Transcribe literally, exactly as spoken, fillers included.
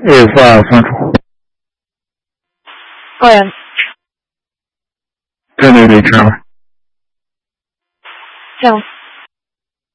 A five Central. Go ahead. ten eighty Charlie. Tell.